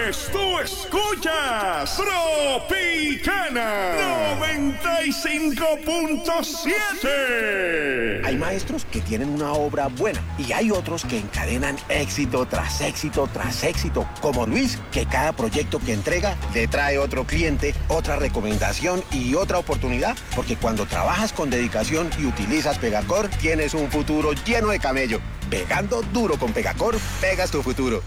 Pues tú escuchas Tropicana 95.7. Hay maestros que tienen una obra buena y hay otros que encadenan éxito tras éxito tras éxito, como Luis, que cada proyecto que entrega le trae otro cliente, otra recomendación y otra oportunidad, porque cuando trabajas con dedicación y utilizas Pegacor, tienes un futuro lleno de camello. Pegando duro con Pegacor, pegas tu futuro.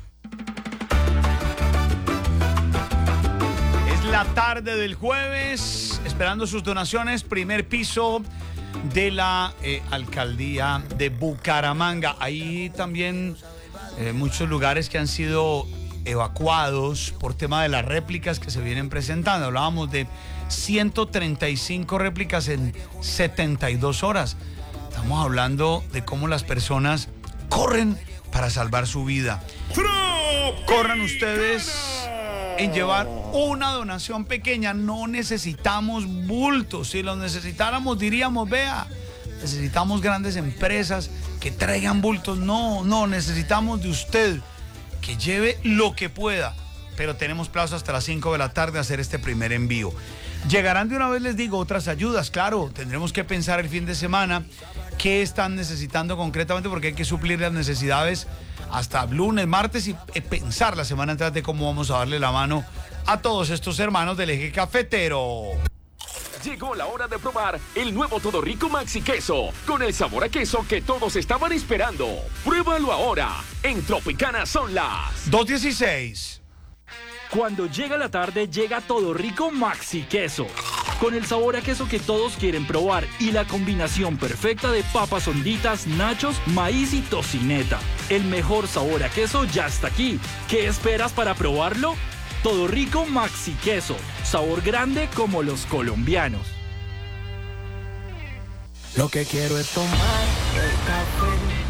La tarde del jueves, esperando sus donaciones, primer piso de la alcaldía de Bucaramanga. Hay también muchos lugares que han sido evacuados por tema de las réplicas que se vienen presentando. Hablábamos de 135 réplicas en 72 horas. Estamos hablando de cómo las personas corren para salvar su vida. Corran ustedes en llevar una donación pequeña. No necesitamos bultos. Si los necesitáramos diríamos, vea, necesitamos grandes empresas que traigan bultos. No, necesitamos de usted que lleve lo que pueda. Pero tenemos plazo hasta las 5 de la tarde a hacer este primer envío. Llegarán de una vez, les digo, otras ayudas. Claro, tendremos que pensar el fin de semana qué están necesitando concretamente, porque hay que suplir las necesidades hasta lunes, martes y pensar la semana atrás de cómo vamos a darle la mano a todos estos hermanos del eje cafetero. Llegó la hora de probar el nuevo Todo Rico Maxi Queso, con el sabor a queso que todos estaban esperando. Pruébalo ahora. En Tropicana son las 2:16. Cuando llega la tarde, llega Todo Rico Maxi Queso, con el sabor a queso que todos quieren probar y la combinación perfecta de papas honditas, nachos, maíz y tocineta. El mejor sabor a queso ya está aquí. ¿Qué esperas para probarlo? Todo Rico Maxi Queso, sabor grande como los colombianos. Lo que quiero es tomar el café